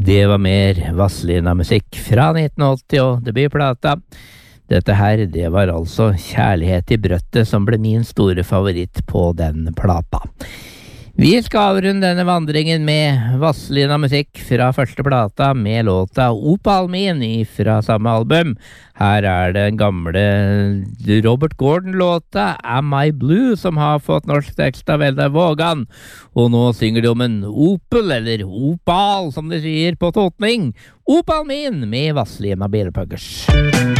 Det var mer Vazelina-musikk fra 1980 og debutplata. Dette her, det var altså Kjærlighet i brøttet som ble min store favoritt på den plata. Vi skal avrunde denne vandringen med Vazelina-musikk fra første plata med låta Opal Min fra samme album. Her er det den gamle Robert Gordon-låta Am I Blue som har fått norsk tekst av Eldar Vågan. Og nå synger de om en Opel, eller Opal som de sier på totning. Opal Min med Vazelina Bilpuggers.